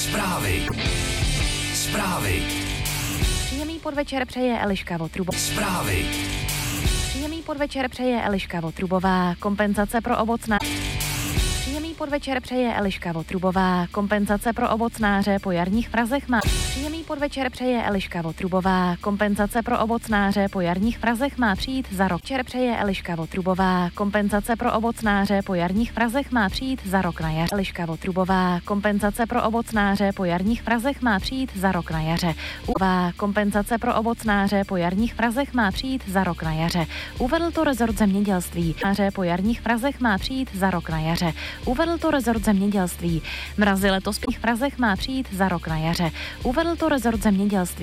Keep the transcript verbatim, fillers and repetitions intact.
Zprávy. Zprávy. Příjemný podvečer přeje Eliška Votrubová. Zprávy. Příjemný podvečer přeje Eliška Votrubová. Kompenzace pro ovocná. Příjemný podvečer přeje Eliška Votrubová. Kompenzace pro ovocnáře po jarních mrazech má. Příjemný podvečer přeje Eliška Votrubová. Kompenzace pro ovocnáře po jarních mrazech má přijít za rok. Večer přeje Eliška Votrubová. Kompenzace pro ovocnáře po jarních mrazech má přijít za rok na jaře. Eliška Votrubová. Kompenzace pro ovocnáře po jarních mrazech má přijít za rok na jaře. Uvá kompenzace pro ovocnáře po jarních mrazech má přijít za rok na jaře. Uvedl to rezort zemědělství. Náře po jarních mrazech má přijít za rok na jaře. Uvedl to rezort zemědělství. Mrazy letos v mrazech má přijít za rok na jaře. Uvedl to rezort zemědělství.